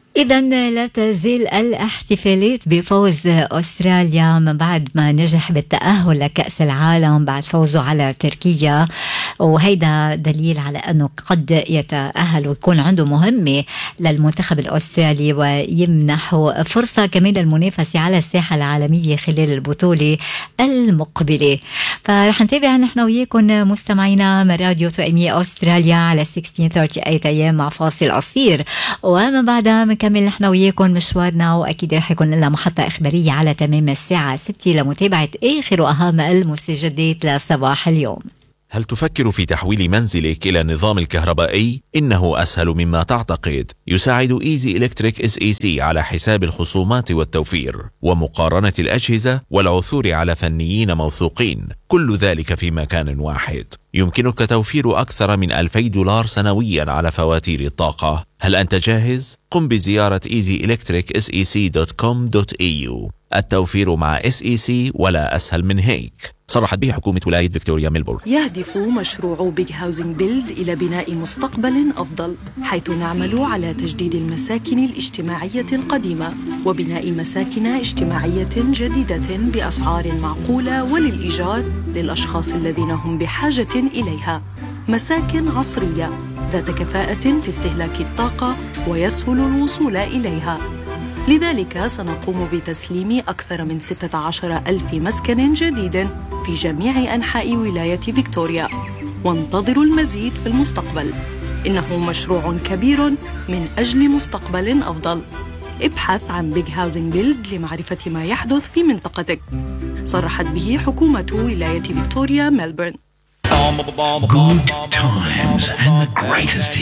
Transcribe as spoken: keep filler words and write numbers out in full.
إذا لا تزال الاحتفالات بفوز أستراليا من بعد ما نجح بالتأهل لكأس العالم بعد فوزه على تركيا، وهيدا دليل على أنه قد يتأهل ويكون عنده مهمة للمنتخب الأسترالي ويمنحه فرصة كمان للمنافسة على الساحة العالمية خلال البطولة المقبلة. فرح نتابع نحن وياكم مستمعينا من راديو توأمية أستراليا على ستة عشر ثلاثة وثلاثين أيام مع فاصل قصير، ومن بعدها بنكمل نحن وياكم مشوارنا، وأكيد رح يكون لنا محطة إخبارية على تمام الساعة ستة لمتابعة آخر وأهم المستجدات لصباح اليوم. هل تفكر في تحويل منزلك إلى النظام الكهربائي؟ إنه أسهل مما تعتقد. يساعد إيزي إلكتريك إس إي سي على حساب الخصومات والتوفير ومقارنة الأجهزة والعثور على فنيين موثوقين، كل ذلك في مكان واحد. يمكنك توفير أكثر من ألفي دولار سنويا على فواتير الطاقة. هل أنت جاهز؟ قم بزيارة إيزي إلكتريك إس إي سي دوت كوم دوت إي يو. التوفير مع إس إي سي ولا أسهل من هيك. صرحت به حكومة ولاية فيكتوريا ميلبورن. يهدف مشروع بيج هاوزنج بيلد إلى بناء مستقبل أفضل، حيث نعمل على تجديد المساكن الاجتماعية القديمة وبناء مساكن اجتماعية جديدة بأسعار معقولة وللإيجار للأشخاص الذين هم بحاجة إليها. مساكن عصرية ذات كفاءة في استهلاك الطاقة ويسهل الوصول إليها. لذلك سنقوم بتسليم أكثر من ستة عشر ألف مسكن جديد في جميع أنحاء ولاية فيكتوريا، وانتظروا المزيد في المستقبل. إنه مشروع كبير من أجل مستقبل أفضل. ابحث عن بيج هاوزنج بيلد لمعرفة ما يحدث في منطقتك. صرحت به حكومة ولاية فيكتوريا ميلبورن. Good times and the greatest